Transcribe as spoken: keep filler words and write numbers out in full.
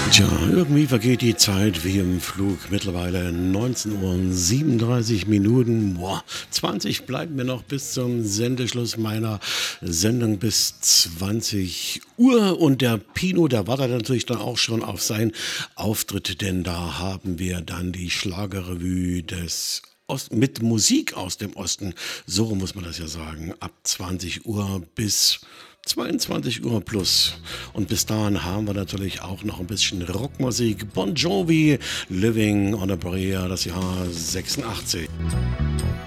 Tja, irgendwie vergeht die Zeit wie im Flug. Mittlerweile neunzehn Uhr siebenunddreißig Minuten. Boah, zwanzig bleiben mir noch bis zum Sendeschluss meiner Sendung bis zwanzig Uhr. Und der Pino, der wartet natürlich dann auch schon auf seinen Auftritt, denn da haben wir dann die Schlagerrevue des Ost mit Musik aus dem Osten. So muss man das ja sagen. Ab zwanzig Uhr bis zweiundzwanzig Uhr plus. Und bis dahin haben wir natürlich auch noch ein bisschen Rockmusik. Bon Jovi, Living on a Prayer, das Jahr sechsundachtzig.